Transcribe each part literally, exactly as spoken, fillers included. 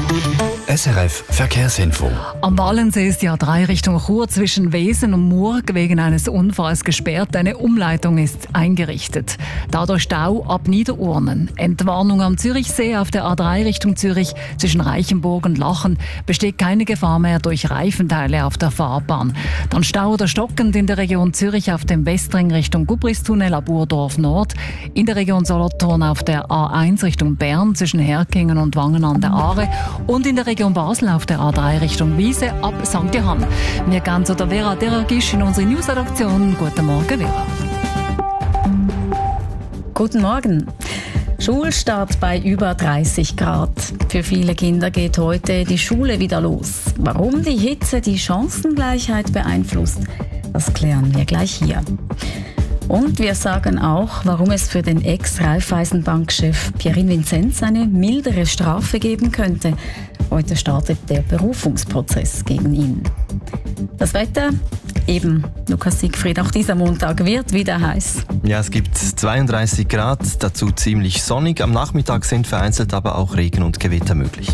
S R F Verkehrsinfo. Am Wallensee ist die A drei Richtung Chur zwischen Wesen und Murg wegen eines Unfalls gesperrt. Eine Umleitung ist eingerichtet. Dadurch Stau ab Niederurnen. Entwarnung am Zürichsee auf der A drei Richtung Zürich zwischen Reichenburg und Lachen. Besteht keine Gefahr mehr durch Reifenteile auf der Fahrbahn. Dann Stau oder stockend in der Region Zürich auf dem Westring Richtung Gubristunnel ab Urdorf Nord. In der Region Solothurn auf der A eins Richtung Bern zwischen Herkingen und Wangen an der Aare. Und in der Region Basel auf der A drei Richtung Wiese ab Sankt Johann. Wir gehen zu der Vera Deragisch in unsere News-Redaktion. Guten Morgen, Vera. Guten Morgen. Schulstart bei über dreißig Grad. Für viele Kinder geht heute die Schule wieder los. Warum die Hitze die Chancengleichheit beeinflusst, das klären wir gleich hier. Und wir sagen auch, warum es für den Ex-Raiffeisenbank-Chef Pierin Vinzenz eine mildere Strafe geben könnte. Heute startet der Berufungsprozess gegen ihn. Das Wetter? Eben, Lukas Siegfried, auch dieser Montag wird wieder heiß. Ja, es gibt zweiunddreißig Grad, dazu ziemlich sonnig. Am Nachmittag sind vereinzelt aber auch Regen und Gewitter möglich.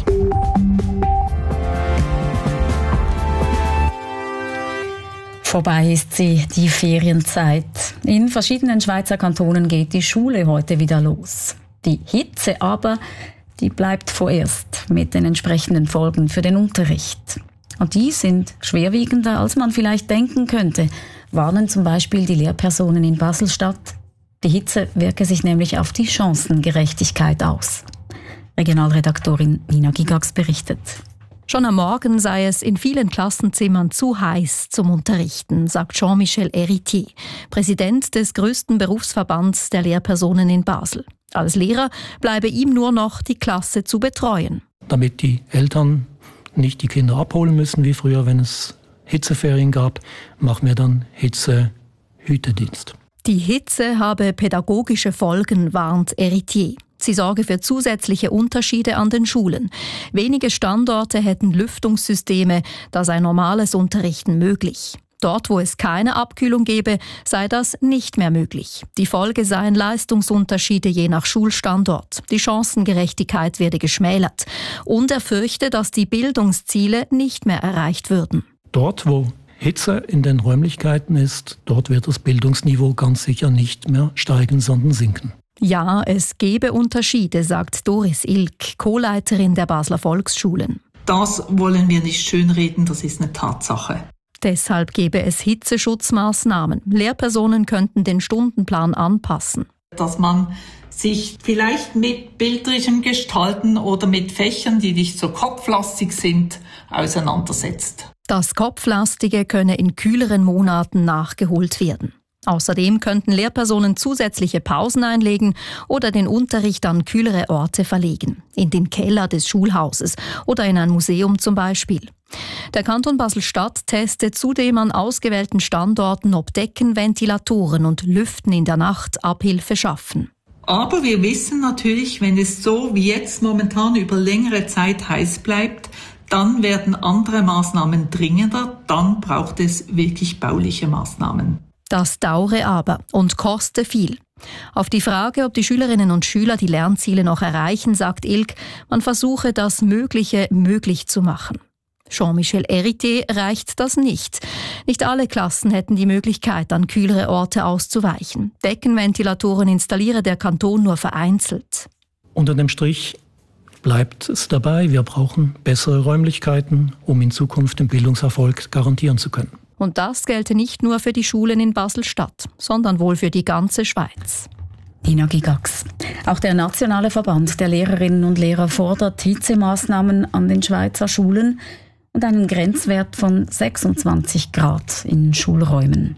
Vorbei ist sie, die Ferienzeit. In verschiedenen Schweizer Kantonen geht die Schule heute wieder los. Die Hitze aber, die bleibt vorerst mit den entsprechenden Folgen für den Unterricht. Und die sind schwerwiegender, als man vielleicht denken könnte, warnen zum Beispiel die Lehrpersonen in Basel-Stadt. Die Hitze wirke sich nämlich auf die Chancengerechtigkeit aus. Regionalredaktorin Nina Gigax berichtet. Schon am Morgen sei es in vielen Klassenzimmern zu heiß zum Unterrichten, sagt Jean-Michel Héritier, Präsident des grössten Berufsverbands der Lehrpersonen in Basel. Als Lehrer bleibe ihm nur noch die Klasse zu betreuen. Damit die Eltern nicht die Kinder abholen müssen, wie früher, wenn es Hitzeferien gab, machen wir dann Hitzehütedienst. Die Hitze habe pädagogische Folgen, warnt Héritier. Sie sorge für zusätzliche Unterschiede an den Schulen. Wenige Standorte hätten Lüftungssysteme, da sei normales Unterrichten möglich. Dort, wo es keine Abkühlung gebe, sei das nicht mehr möglich. Die Folge seien Leistungsunterschiede je nach Schulstandort. Die Chancengerechtigkeit werde geschmälert. Und er fürchte, dass die Bildungsziele nicht mehr erreicht würden. Dort, wo Hitze in den Räumlichkeiten ist, dort wird das Bildungsniveau ganz sicher nicht mehr steigen, sondern sinken. Ja, es gebe Unterschiede, sagt Doris Ilk, Co-Leiterin der Basler Volksschulen. Das wollen wir nicht schönreden, das ist eine Tatsache. Deshalb gebe es Hitzeschutzmaßnahmen. Lehrpersonen könnten den Stundenplan anpassen. Dass man sich vielleicht mit bildlichem Gestalten oder mit Fächern, die nicht so kopflastig sind, auseinandersetzt. Das Kopflastige könne in kühleren Monaten nachgeholt werden. Außerdem könnten Lehrpersonen zusätzliche Pausen einlegen oder den Unterricht an kühlere Orte verlegen, in den Keller des Schulhauses oder in ein Museum zum Beispiel. Der Kanton Basel-Stadt testet zudem an ausgewählten Standorten, ob Decken, Ventilatoren und Lüften in der Nacht Abhilfe schaffen. Aber wir wissen natürlich, wenn es so wie jetzt momentan über längere Zeit heiß bleibt, dann werden andere Maßnahmen dringender, dann braucht es wirklich bauliche Maßnahmen. Das dauere aber und koste viel. Auf die Frage, ob die Schülerinnen und Schüler die Lernziele noch erreichen, sagt Ilk, man versuche das Mögliche möglich zu machen. Jean-Michel Héritier reicht das nicht. Nicht alle Klassen hätten die Möglichkeit, an kühlere Orte auszuweichen. Deckenventilatoren installiere der Kanton nur vereinzelt. Unter dem Strich bleibt es dabei, wir brauchen bessere Räumlichkeiten, um in Zukunft den Bildungserfolg garantieren zu können. Und das gelte nicht nur für die Schulen in Basel-Stadt, sondern wohl für die ganze Schweiz. Nina Gigax. Auch der Nationale Verband der Lehrerinnen und Lehrer fordert Hitzemaßnahmen an den Schweizer Schulen und einen Grenzwert von sechsundzwanzig Grad in Schulräumen.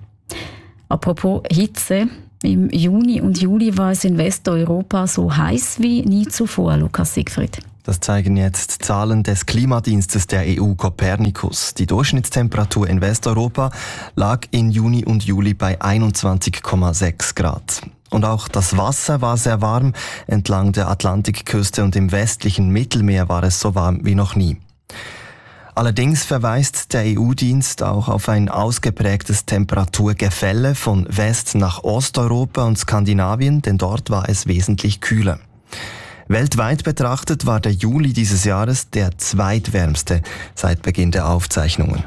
Apropos Hitze, im Juni und Juli war es in Westeuropa so heiß wie nie zuvor, Lukas Siegfried. Das zeigen jetzt Zahlen des Klimadienstes der E U Copernicus. Die Durchschnittstemperatur in Westeuropa lag in Juni und Juli bei einundzwanzig Komma sechs Grad. Und auch das Wasser war sehr warm. Entlang der Atlantikküste und im westlichen Mittelmeer war es so warm wie noch nie. Allerdings verweist der E U-Dienst auch auf ein ausgeprägtes Temperaturgefälle von West- nach Osteuropa und Skandinavien, denn dort war es wesentlich kühler. Weltweit betrachtet war der Juli dieses Jahres der zweitwärmste seit Beginn der Aufzeichnungen.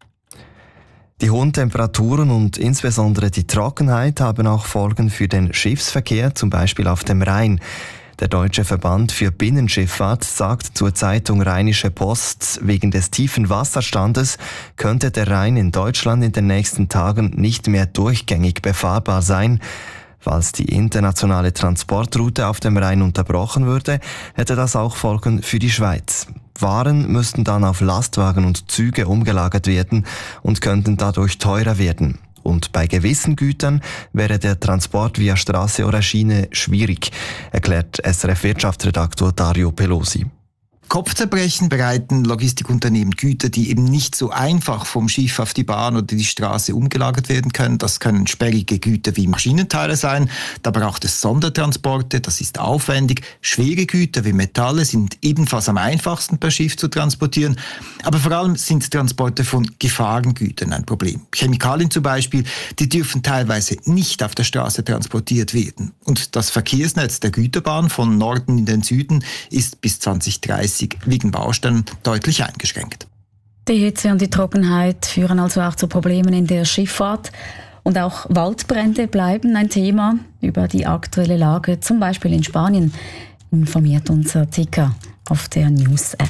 Die hohen Temperaturen und insbesondere die Trockenheit haben auch Folgen für den Schiffsverkehr, zum Beispiel auf dem Rhein. Der Deutsche Verband für Binnenschifffahrt sagt zur Zeitung Rheinische Post, wegen des tiefen Wasserstandes könnte der Rhein in Deutschland in den nächsten Tagen nicht mehr durchgängig befahrbar sein. Falls die internationale Transportroute auf dem Rhein unterbrochen würde, hätte das auch Folgen für die Schweiz. Waren müssten dann auf Lastwagen und Züge umgelagert werden und könnten dadurch teurer werden. Und bei gewissen Gütern wäre der Transport via Straße oder Schiene schwierig, erklärt S R F-Wirtschaftsredaktor Dario Pelosi. Kopfzerbrechen bereiten Logistikunternehmen Güter, die eben nicht so einfach vom Schiff auf die Bahn oder die Straße umgelagert werden können. Das können sperrige Güter wie Maschinenteile sein. Da braucht es Sondertransporte, das ist aufwendig. Schwere Güter wie Metalle sind ebenfalls am einfachsten per Schiff zu transportieren. Aber vor allem sind Transporte von Gefahrengütern ein Problem. Chemikalien zum Beispiel, die dürfen teilweise nicht auf der Straße transportiert werden. Und das Verkehrsnetz der Güterbahn von Norden in den Süden ist bis zwanzig dreißig wegen Baustellen deutlich eingeschränkt. Die Hitze und die Trockenheit führen also auch zu Problemen in der Schifffahrt. Und auch Waldbrände bleiben ein Thema. Über die aktuelle Lage, zum Beispiel in Spanien, informiert unser Ticker auf der News-App.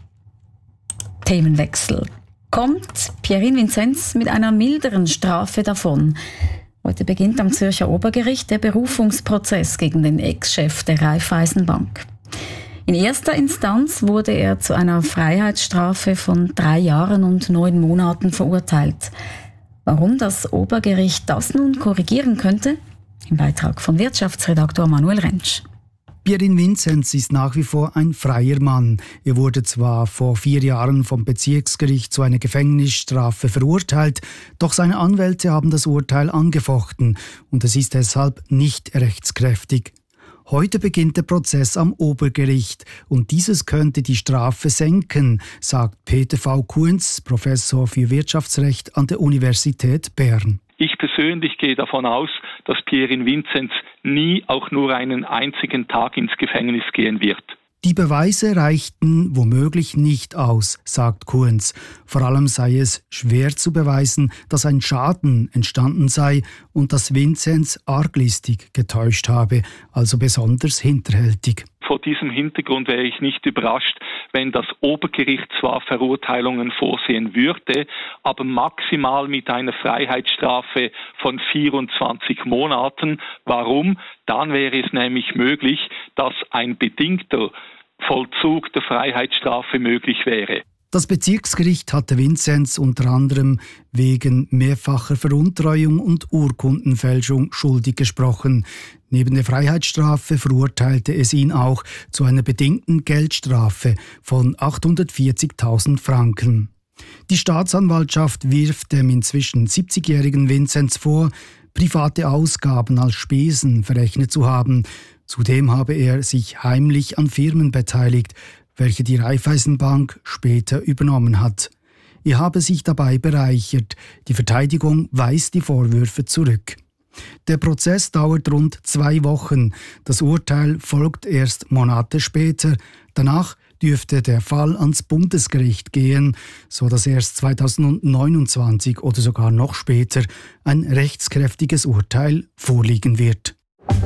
Themenwechsel. Kommt Pierin Vinzenz mit einer milderen Strafe davon? Heute beginnt am Zürcher Obergericht der Berufungsprozess gegen den Ex-Chef der Raiffeisenbank. In erster Instanz wurde er zu einer Freiheitsstrafe von drei Jahren und neun Monaten verurteilt. Warum das Obergericht das nun korrigieren könnte? Im Beitrag von Wirtschaftsredaktor Manuel Rentsch. Pierin Vinzenz ist nach wie vor ein freier Mann. Er wurde zwar vor vier Jahren vom Bezirksgericht zu einer Gefängnisstrafe verurteilt, doch seine Anwälte haben das Urteil angefochten und es ist deshalb nicht rechtskräftig. Heute beginnt der Prozess am Obergericht und dieses könnte die Strafe senken, sagt Peter V. Kunz, Professor für Wirtschaftsrecht an der Universität Bern. Ich persönlich gehe davon aus, dass Pierin Vinzenz nie auch nur einen einzigen Tag ins Gefängnis gehen wird. Die Beweise reichten womöglich nicht aus, sagt Kunz. Vor allem sei es schwer zu beweisen, dass ein Schaden entstanden sei und dass Vinzenz arglistig getäuscht habe, also besonders hinterhältig. Vor diesem Hintergrund wäre ich nicht überrascht, wenn das Obergericht zwar Verurteilungen vorsehen würde, aber maximal mit einer Freiheitsstrafe von vierundzwanzig Monaten. Warum? Dann wäre es nämlich möglich, dass ein bedingter Vollzug der Freiheitsstrafe möglich wäre. Das Bezirksgericht hatte Vinzenz unter anderem wegen mehrfacher Veruntreuung und Urkundenfälschung schuldig gesprochen. Neben der Freiheitsstrafe verurteilte es ihn auch zu einer bedingten Geldstrafe von achthundertvierzigtausend Franken. Die Staatsanwaltschaft wirft dem inzwischen siebzigjährigen Vinzenz vor, private Ausgaben als Spesen verrechnet zu haben. Zudem habe er sich heimlich an Firmen beteiligt, welche die Raiffeisenbank später übernommen hat. Er habe sich dabei bereichert. Die Verteidigung weist die Vorwürfe zurück. Der Prozess dauert rund zwei Wochen. Das Urteil folgt erst Monate später. Danach dürfte der Fall ans Bundesgericht gehen, sodass erst zweitausendneunundzwanzig oder sogar noch später ein rechtskräftiges Urteil vorliegen wird.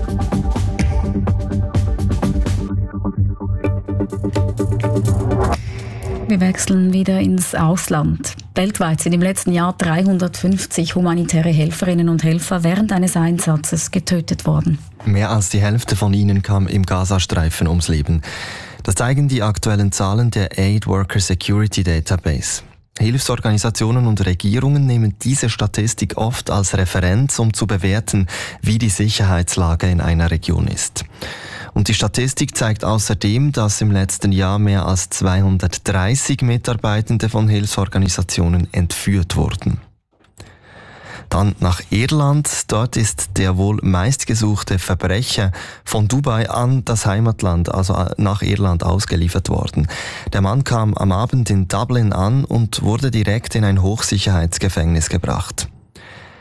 Wir wechseln wieder ins Ausland. Weltweit sind im letzten Jahr dreihundertfünfzig humanitäre Helferinnen und Helfer während eines Einsatzes getötet worden. Mehr als die Hälfte von ihnen kam im Gazastreifen ums Leben. Das zeigen die aktuellen Zahlen der Aid Worker Security Database. Hilfsorganisationen und Regierungen nehmen diese Statistik oft als Referenz, um zu bewerten, wie die Sicherheitslage in einer Region ist. Und die Statistik zeigt außerdem, dass im letzten Jahr mehr als zweihundertdreißig Mitarbeitende von Hilfsorganisationen entführt wurden. Dann nach Irland. Dort ist der wohl meistgesuchte Verbrecher von Dubai an das Heimatland, also nach Irland, ausgeliefert worden. Der Mann kam am Abend in Dublin an und wurde direkt in ein Hochsicherheitsgefängnis gebracht.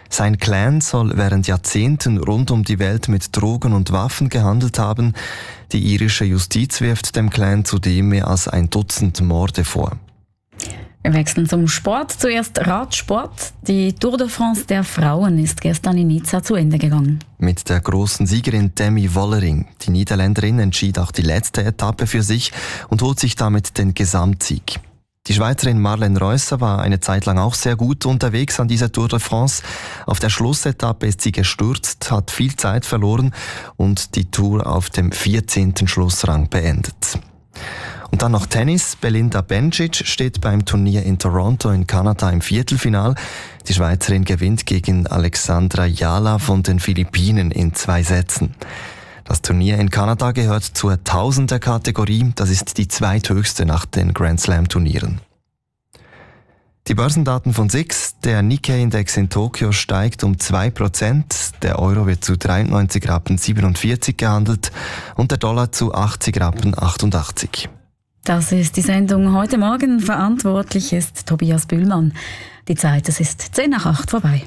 Sein Clan soll während Jahrzehnten rund um die Welt mit Drogen und Waffen gehandelt haben. Die irische Justiz wirft dem Clan zudem mehr als ein Dutzend Morde vor. Wir wechseln zum Sport. Zuerst Radsport. Die Tour de France der Frauen ist gestern in Nizza zu Ende gegangen. Mit der großen Siegerin Demi Vollering. Die Niederländerin entschied auch die letzte Etappe für sich und holt sich damit den Gesamtsieg. Die Schweizerin Marlene Reusser war eine Zeit lang auch sehr gut unterwegs an dieser Tour de France. Auf der Schlussetappe ist sie gestürzt, hat viel Zeit verloren und die Tour auf dem vierzehnten Schlussrang beendet. Und dann noch Tennis. Belinda Bencic steht beim Turnier in Toronto in Kanada im Viertelfinal. Die Schweizerin gewinnt gegen Alexandra Jala von den Philippinen in zwei Sätzen. Das Turnier in Kanada gehört zur Tausender-Kategorie. Das ist die zweithöchste nach den Grand Slam-Turnieren. Die Börsendaten von S I X. Der Nikkei-Index in Tokio steigt um zwei Prozent. Der Euro wird zu dreiundneunzig Rappen siebenundvierzig gehandelt und der Dollar zu achtzig Rappen achtundachtzig. Das ist die Sendung heute Morgen. Verantwortlich ist Tobias Bühlmann. Die Zeit, es ist zehn nach acht vorbei.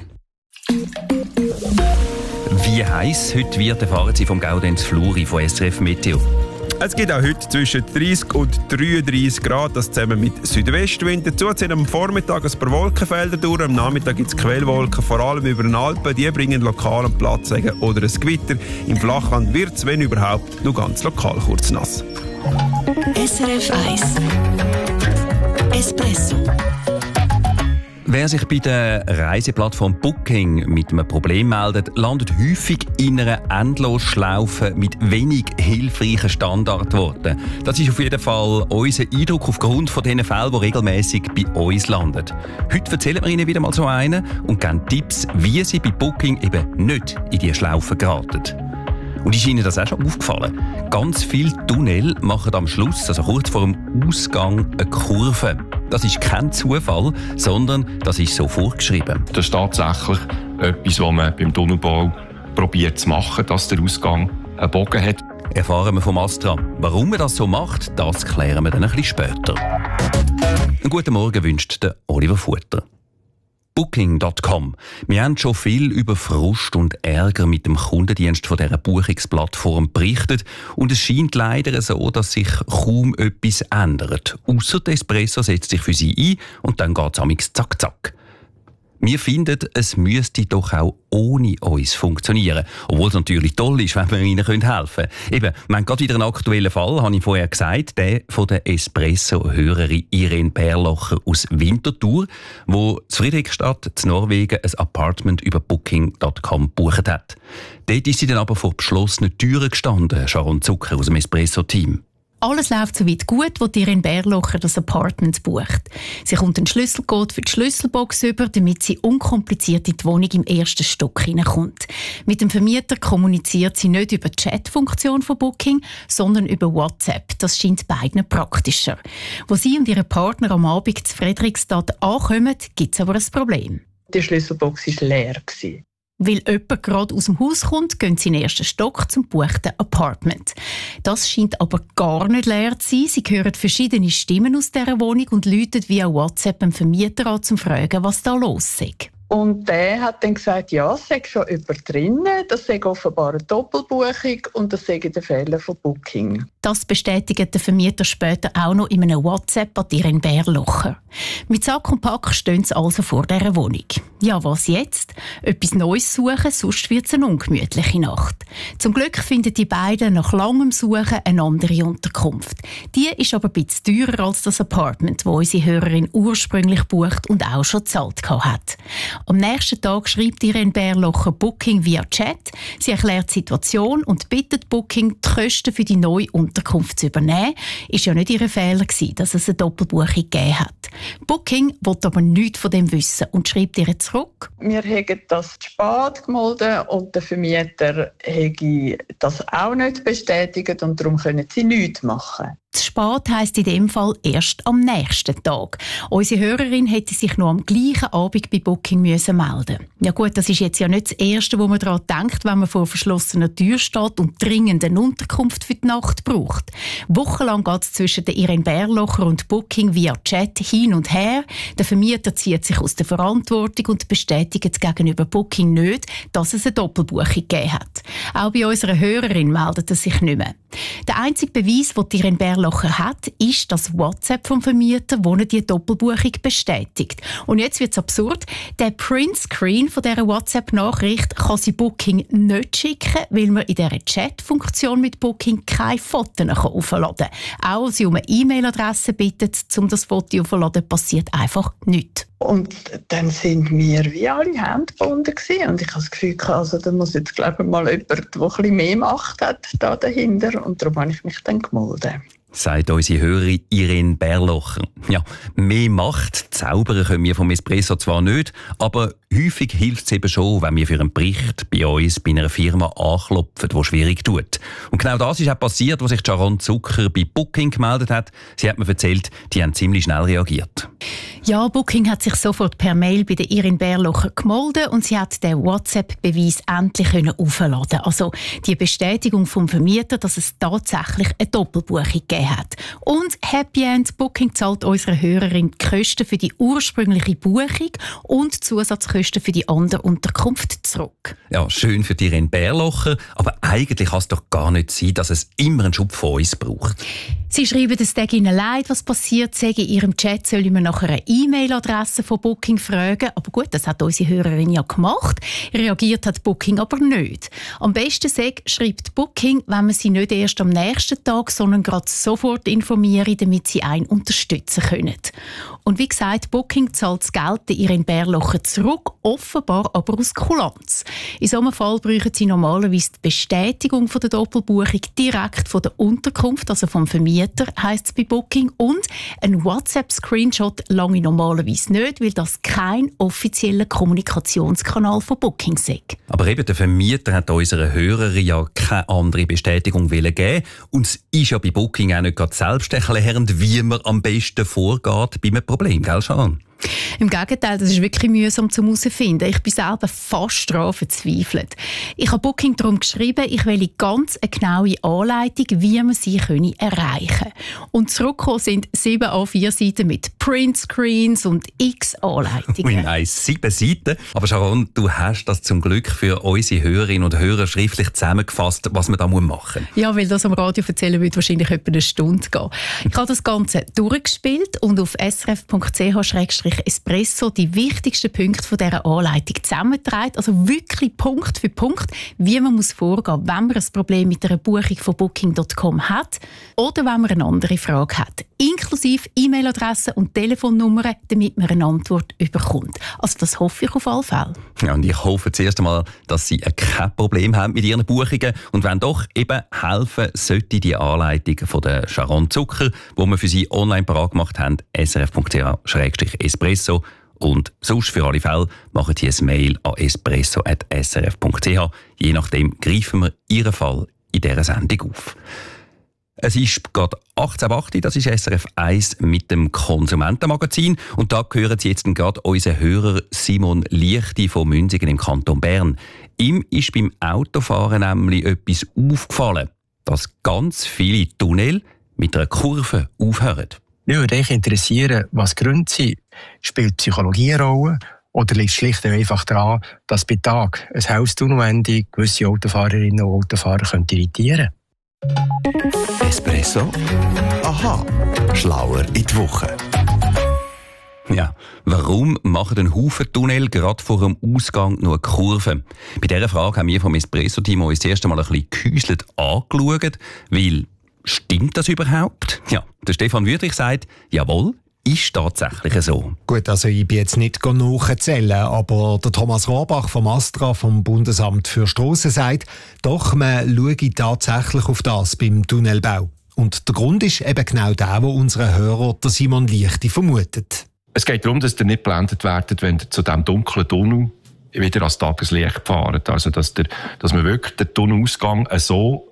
Wie heiß heute wird, erfahren Sie vom Gaudenz Fluri von S R F Meteo. Es gibt auch heute zwischen dreißig und dreiunddreißig Grad, das zusammen mit Südwestwind. Dazu ziehen am Vormittag ein paar Wolkenfelder durch, am Nachmittag gibt es Quellwolken, vor allem über den Alpen. Die bringen lokal einen Platzregen oder ein Gewitter. Im Flachland wird es, wenn überhaupt, nur ganz lokal kurz nass. S R F eins Espresso. Wer sich bei der Reiseplattform Booking mit einem Problem meldet, landet häufig in einer Endlosschlaufe mit wenig hilfreichen Standardworten. Das ist auf jeden Fall unser Eindruck aufgrund von den Fällen, die regelmäßig bei uns landen. Heute erzählen wir Ihnen wieder mal so einen und geben Tipps, wie Sie bei Booking eben nicht in diese Schlaufe geraten. Und ist Ihnen das auch schon aufgefallen? Ganz viele Tunnel machen am Schluss, also kurz vor dem Ausgang, eine Kurve. Das ist kein Zufall, sondern das ist so vorgeschrieben. Das ist tatsächlich etwas, was man beim Tunnelbau probiert zu machen, dass der Ausgang einen Bogen hat. Erfahren wir vom Astra. Warum man das so macht, das klären wir dann ein bisschen später. Einen guten Morgen wünscht der Oliver Futter. Booking Punkt com. Wir haben schon viel über Frust und Ärger mit dem Kundendienst von dieser Buchungsplattform berichtet und es scheint leider so, dass sich kaum etwas ändert. Ausser der Espresso setzt sich für sie ein und dann geht es zack zack. Wir finden, es müsste doch auch ohne uns funktionieren. Obwohl es natürlich toll ist, wenn wir ihnen helfen können. Eben, wir haben gerade wieder einen aktuellen Fall, habe ich vorher gesagt, der von der Espresso-Hörerin Irene Bärlocher aus Winterthur, die in Friedrichstadt, in Norwegen, ein Apartment über Booking Punkt com gebucht hat. Dort ist sie dann aber vor geschlossenen Türen gestanden, Sharon Zucker aus dem Espresso-Team. Alles läuft soweit gut, wo Irene Bärlocher das Apartment bucht. Sie kommt den Schlüsselcode für die Schlüsselbox über, damit sie unkompliziert in die Wohnung im ersten Stock hineinkommt. Mit dem Vermieter kommuniziert sie nicht über die Chat-Funktion von Booking, sondern über WhatsApp. Das scheint beiden praktischer. Wo sie und ihre Partner am Abend zu Friedrichstadt ankommen, gibt es aber ein Problem. Die Schlüsselbox war leer. Weil jemand gerade aus dem Haus kommt, gehen sie in den ersten Stock zum gebuchten Apartment. Das scheint aber gar nicht leer zu sein. Sie hören verschiedene Stimmen aus dieser Wohnung und läuten via WhatsApp dem Vermieter an, um zu fragen, was da los ist. Und der hat dann gesagt, ja, es sei schon jemand drinnen, das sei offenbar eine Doppelbuchung und das sei der Fehler von Booking. Das bestätigt der Vermieter später auch noch in einem WhatsApp an Irene Bärlocher. Mit Sack und Pack stehen sie also vor dieser Wohnung. Ja, was jetzt? Etwas Neues suchen, sonst wird es eine ungemütliche Nacht. Zum Glück finden die beiden nach langem Suchen eine andere Unterkunft. Die ist aber ein bisschen teurer als das Apartment, das unsere Hörerin ursprünglich bucht und auch schon gezahlt hat. Am nächsten Tag schreibt Irene Bärlocher Booking via Chat. Sie erklärt die Situation und bittet Booking, die Kosten für die neue Unterkunft zu übernehmen. Ist ja nicht ihr Fehler gewesen, dass es eine Doppelbuchung gegeben hat. Booking will aber nichts von dem wissen und schreibt ihr zurück. Wir haben das zu spät gemeldet und der Vermieter hätte das auch nicht bestätigt und darum können sie nichts machen. Zu spät heisst in dem Fall erst am nächsten Tag. Unsere Hörerin hätte sich noch am gleichen Abend bei Booking müssen melden. Ja gut, das ist jetzt ja nicht das Erste, wo man daran denkt, wenn man vor verschlossener Tür steht und dringend eine Unterkunft für die Nacht braucht. Wochenlang geht es zwischen der Irene Bärlocher und Booking via Chat hin und her. Der Vermieter zieht sich aus der Verantwortung und bestätigt gegenüber Booking nicht, dass es eine Doppelbuchung gegeben hat. Auch bei unserer Hörerin meldet er sich nicht mehr. Der einzige Beweis, den Irene Bärlocher hat, ist das WhatsApp vom Vermieter, wo er die Doppelbuchung bestätigt. Und jetzt wird es absurd. Der Printscreen von dieser WhatsApp-Nachricht kann sie Booking nicht schicken, weil man in dieser Chat-Funktion mit Booking keine Fotos aufladen kann. Auch als sie um eine E-Mail-Adresse bittet, um das Foto aufzuladen, passiert einfach nichts. Und dann sind wir wie alle Hände gebunden gewesen. Und ich habe das Gefühl, also, da muss jetzt glaube ich, mal jemand, der ein bisschen mehr Macht hat, da dahinter. Und darum habe ich mich dann gemeldet. Sagt unsere Hörerin Irene Bärlocher. Ja, mehr Macht zaubern können wir vom Espresso zwar nicht, aber häufig hilft es eben schon, wenn wir für einen Bericht bei uns, bei einer Firma anklopfen, die schwierig tut. Und genau das ist auch passiert, als sich Sharon Zucker bei Booking gemeldet hat. Sie hat mir erzählt, die haben ziemlich schnell reagiert. Ja, Booking hat sich sofort per Mail bei der Irene Bärlocher gemeldet und sie hat den WhatsApp-Beweis endlich aufladen. Also die Bestätigung vom Vermieter, dass es tatsächlich eine Doppelbuchung gegeben hat. Und Happy End, Booking zahlt unserer Hörerin die Kosten für die ursprüngliche Buchung und Zusatzkosten für die andere Unterkunft zurück. Ja, schön für die Irene Bärlocher, aber eigentlich kann es doch gar nicht sein, dass es immer einen Schub von uns braucht. Sie schreiben, es tut ihnen leid, was passiert sei. In ihrem Chat soll man nach einer E-Mail-Adresse von Booking fragen. Aber gut, das hat unsere Hörerin ja gemacht. Reagiert hat Booking aber nicht. Am besten sei, schreibt Booking, wenn man sie nicht erst am nächsten Tag, sondern gerade sofort informieren, damit sie einen unterstützen können. Und wie gesagt, Booking zahlt das Geld der Irene Bärlocher zurück, offenbar aber aus Kulanz. In so einem Fall brauchen sie normalerweise die Bestätigung von der Doppelbuchung direkt von der Unterkunft, also vom Vermieter, heisst es bei Booking. Und ein WhatsApp-Screenshot lange normalerweise nicht, weil das kein offizieller Kommunikationskanal von Booking ist. Aber eben der Vermieter hat unserer Hörerin ja keine andere Bestätigung geben. Und es ist ja bei Booking auch nicht gerade selbst erklärend, wie man am besten vorgeht bei einem Problem, gell, Sharon? Im Gegenteil, das ist wirklich mühsam zum herausfinden. Ich bin selber fast daran verzweifelt. Ich habe Booking darum geschrieben, ich will ganz eine genaue Anleitung, wie man sie erreichen können. Und zurückgekommen sind sieben A vier Seiten mit Printscreens und x Anleitungen. Ui, nein, sieben Seiten. Aber Sharon, du hast das zum Glück für unsere Hörerinnen und Hörer schriftlich zusammengefasst, was man da machen muss. Ja, weil das am Radio erzählen würde wahrscheinlich etwa eine Stunde gehen. Ich habe das Ganze durchgespielt und auf s r f punkt c h slash espresso die wichtigsten Punkte von dieser Anleitung zusammentragen. Also wirklich Punkt für Punkt, wie man muss vorgehen muss, wenn man ein Problem mit einer Buchung von booking punkt com hat oder wenn man eine andere Frage hat. Inklusive E-Mail-Adresse und Telefonnummern, damit man eine Antwort bekommt. Also das hoffe ich auf alle Fälle. Ja, und ich hoffe zuerst einmal, dass Sie kein Problem haben mit Ihren Buchungen. Und wenn doch, eben helfen sollte die Anleitung von der Sharon Zucker, die wir für Sie online parat gemacht haben, s r f punkt c h slash espresso. Und sonst für alle Fälle machen Sie ein Mail an espresso at s r f punkt c h. Je nachdem greifen wir Ihren Fall in dieser Sendung auf. Es ist gerade achtzehn Uhr acht, das ist S R F eins mit dem Konsumentenmagazin. Und da hören Sie jetzt gerade unseren Hörer Simon Liechti von Münzigen im Kanton Bern. Ihm ist beim Autofahren nämlich etwas aufgefallen, dass ganz viele Tunnel mit einer Kurve aufhören. Mich würde mich interessieren, was die Gründe sind. Spielt Psychologie eine Rolle? Oder liegt es schlicht und einfach daran, dass bei Tag ein Haustunnelende gewisse Autofahrerinnen und Autofahrer irritieren können? Espresso? Aha, schlauer in die Woche. Ja, warum machen ein Haufen Tunnel gerade vor dem Ausgang nur eine Kurve? Bei dieser Frage haben wir vom Espresso-Team uns das erste Mal ein bisschen gehäuselt angeschaut, weil stimmt das überhaupt? Ja, der Stefan Wüthrich sagt, jawohl, ist tatsächlich so. Gut, also ich bin jetzt nicht nachzählen, aber der Thomas Rohrbach vom Astra, vom Bundesamt für Strassen, sagt, doch, man schaue tatsächlich auf das beim Tunnelbau. Und der Grund ist eben genau der, den unser Hörer, der Simon Liechti, vermutet. Es geht darum, dass ihr nicht geblendet werdet, wenn ihr zu diesem dunklen Tunnel wieder ans Tageslicht fahrt. Also, dass, der, dass man wirklich den Tunnelausgang so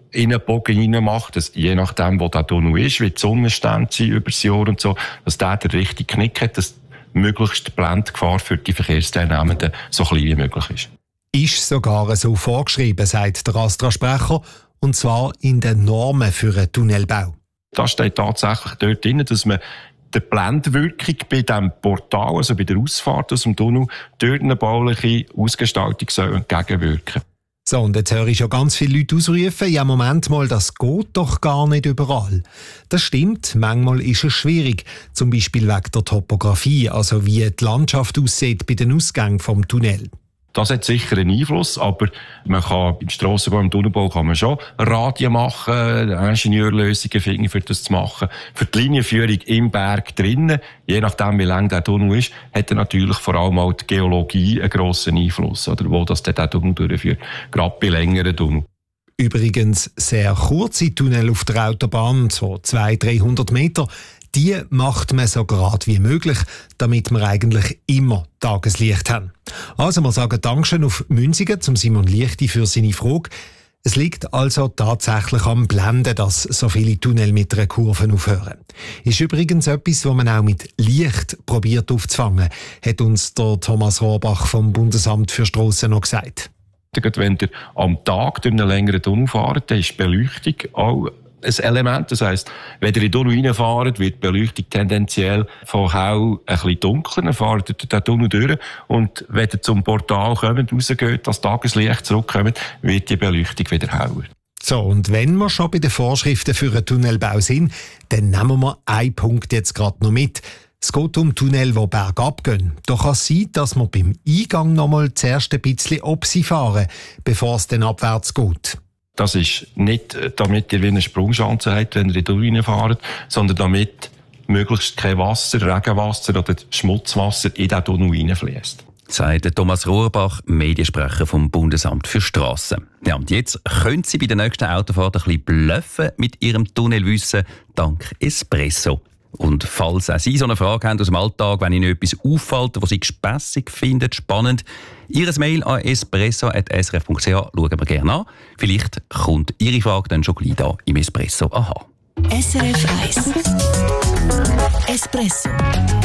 in einen Bogen hinein macht, dass je nachdem, wo der Tunnel ist, wie die Sonnenstände sind über das Jahr und so, dass der den richtigen Knick hat, dass möglichst die Blendgefahr für die Verkehrsteilnehmenden so klein wie möglich ist. Ist sogar so vorgeschrieben, sagt der ASTRA-Sprecher, und zwar in den Normen für einen Tunnelbau. Da steht tatsächlich dort drin, dass man der Blendwirkung bei diesem Portal, also bei der Ausfahrt aus dem Tunnel, dort eine bauliche Ausgestaltung soll entgegenwirken. So, und jetzt höre ich schon ganz viele Leute ausrufen, ja Moment mal, das geht doch gar nicht überall. Das stimmt, manchmal ist es schwierig, zum Beispiel wegen der Topografie, also wie die Landschaft aussieht bei den Ausgängen vom Tunnel. Das hat sicher einen Einfluss, aber man kann im Strassenbau, im Tunnelbau kann man schon Radien machen, Ingenieurlösungen finden, für das zu machen. Für die Linienführung im Berg drinnen, je nachdem wie lang der Tunnel ist, hat er natürlich vor allem auch die Geologie einen grossen Einfluss, oder wo das der Tunnel durchführt, gerade bei längeren Tunneln. Übrigens sehr kurze Tunnel auf der Autobahn, so zweihundert, dreihundert Meter, die macht man so gerade wie möglich, damit wir eigentlich immer Tageslicht haben. Also wir sagen Dankeschön auf Münzigen zum Simon Lichti für seine Frage. Es liegt also tatsächlich am Blenden, dass so viele Tunnel mit einer Kurve aufhören. Ist übrigens etwas, was man auch mit Licht probiert aufzufangen, hat uns der Thomas Rohrbach vom Bundesamt für Strassen noch gesagt. Wenn ihr am Tag durch einen längeren Tunnel fahrt, dann ist Beleuchtung auch ein Element. Das heisst, wenn ihr in den Tunnel reinfahrt, wird die Beleuchtung tendenziell von hell ein bisschen dunkler. Dann fahrt ihr durch den Tunnel durch. Und wenn ihr zum Portal kommt, rausgeht, das Tageslicht zurückkommt, wird die Beleuchtung wieder heller. So, und wenn wir schon bei den Vorschriften für einen Tunnelbau sind, dann nehmen wir einen Punkt jetzt gerade noch mit. Es geht um Tunnel, die bergab gehen. Da kann es sein, dass wir beim Eingang noch mal zuerst ein bisschen ob sie fahren, bevor es dann abwärts geht. Das ist nicht, damit ihr wie eine Sprungschanze habt, wenn ihr in die Tunnel fahrt, sondern damit möglichst kein Wasser, Regenwasser oder Schmutzwasser in den Tunnel hineinfließt. Sagt Thomas Rohrbach, Mediensprecher vom Bundesamt für Strassen. Ja, und jetzt können Sie bei der nächsten Autofahrt ein bisschen bluffen mit Ihrem Tunnelwissen dank Espresso. Und falls auch Sie so eine Frage haben aus dem Alltag, wenn Ihnen etwas auffällt, was Sie gespässig finden, spannend, Ihres Mail an espresso at s r f punkt c h schauen wir gerne an. Vielleicht kommt Ihre Frage dann schon gleich da im Espresso. Aha. S R F eins Espresso.